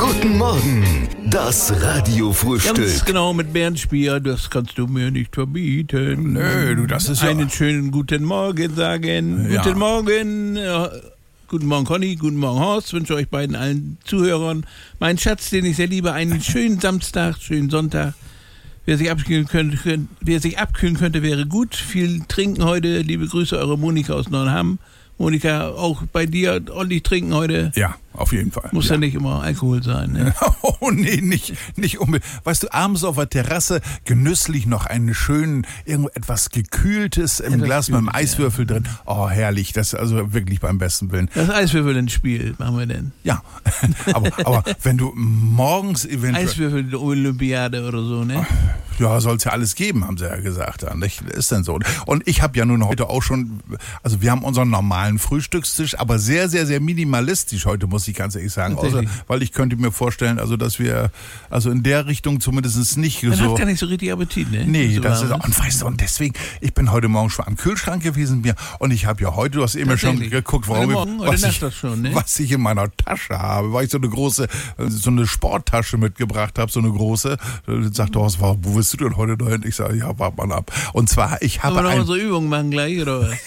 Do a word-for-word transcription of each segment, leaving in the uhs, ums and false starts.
Guten Morgen, das Radiofrühstück. Ganz genau, mit Bernd Spier, das kannst du mir nicht verbieten. Nö, du, das ist ja... Einen schönen guten Morgen sagen. Ja. Guten Morgen, äh, guten Morgen Conny, guten Morgen Horst. Wünsche euch beiden allen Zuhörern, mein Schatz, den ich sehr liebe, einen schönen Samstag, schönen Sonntag. Wer sich abkühlen könnte, könnte, wer sich abkühlen könnte, wäre gut. Viel trinken heute. Liebe Grüße, eure Monika aus Neuenhamm. Monika, auch bei dir ordentlich trinken heute. Ja, auf jeden Fall. Muss ja, ja nicht immer Alkohol sein, ne? Oh nee, nicht, nicht unbedingt. Weißt du, abends auf der Terrasse genüsslich noch einen schönen, irgendetwas Gekühltes im Etwas Glas mit einem Kühles, Eiswürfel drin. Oh, herrlich. Das ist also wirklich beim besten Willen. Das Eiswürfel ins Spiel machen wir denn. Ja, aber, aber wenn du morgens eventuell... Eiswürfel-Olympiade oder so, ne? Ja, soll es ja alles geben, haben sie ja gesagt. Ja, nicht? Ist denn so. Und ich habe ja nun heute auch schon, also wir haben unseren normalen Frühstückstisch, aber sehr, sehr, sehr minimalistisch heute, muss ich ganz ehrlich sagen. Außer, weil ich könnte mir vorstellen, also dass wir, also in der Richtung zumindest nicht Man so... hat gar nicht so richtig Appetit, ne? Nee, so das ist, warm. und weißt du, und deswegen, ich bin heute Morgen schon am Kühlschrank gewesen mir und ich habe ja heute, du hast eben schon geguckt, warum heute Morgen, ich, heute was, Nacht ich, das schon, ne? was ich in meiner Tasche habe, weil ich so eine große, so eine Sporttasche mitgebracht habe, so eine große. Sagt Horst, wo willst du denn heute dahin? Ich sage, ja, warte mal ab. Und zwar, ich habe Wollen wir noch ein, mal so Übungen machen gleich, oder was?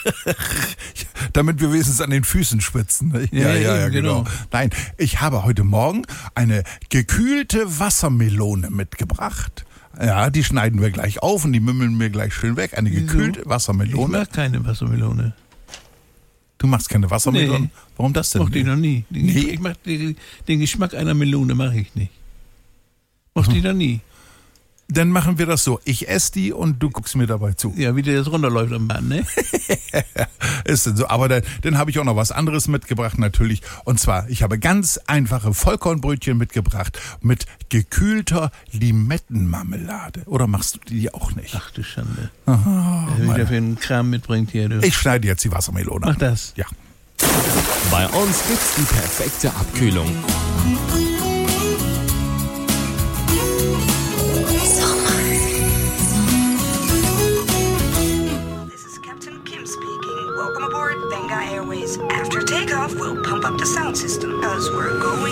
damit wir wenigstens an den Füßen schwitzen. Ne? Ja, ja, eben, genau. Nein, ich habe heute Morgen eine gekühlte Wassermelone mitgebracht. Ja, die schneiden wir gleich auf und die mümmeln wir gleich schön weg. Eine Wieso? gekühlte Ich Wassermelone. mag keine Wassermelone. Du machst keine Wassermelone? Nee. Warum das denn? Mochte ich nicht? noch nie. Den, Nee. Ich mag den, den Geschmack einer Melone mache ich nicht. Mochte ich noch nie. Dann machen wir das so. Ich esse die und du guckst mir dabei zu. Ja, wie der jetzt runterläuft am Band, ne? Ist denn so. Aber dann, dann habe ich auch noch was anderes mitgebracht natürlich. Und zwar, ich habe ganz einfache Vollkornbrötchen mitgebracht mit gekühlter Limettenmarmelade. Oder machst du die auch nicht? Ach du Schande. Aha, Wer meine- wieder für einen Kram mitbringt hier, du. Ich schneide jetzt die Wassermelone. Mach das. Ja. Bei uns gibt's die perfekte Abkühlung. This is Captain Kim speaking. Welcome aboard Benga Airways. After takeoff, we'll pump up the sound system as we're going